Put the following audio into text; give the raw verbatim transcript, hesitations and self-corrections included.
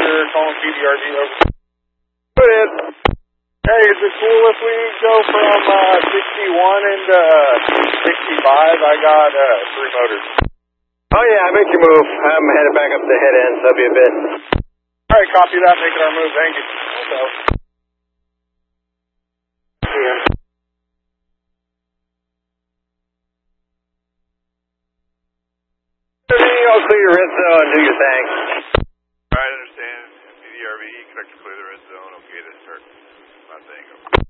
Roger, calling P D R V over. Go ahead. Hey, is it cool if we go from uh, sixty-one into uh, sixty-five? I got uh, three motors. Oh yeah, make your move. I'm headed back up to the head end, so that'll be a bit. Alright, copy that, making our move, thank you. So. Yeah. I'll clear your red zone, do your thing. Alright, understand. P D R V, correct to clear the red zone. Okay to start my thing.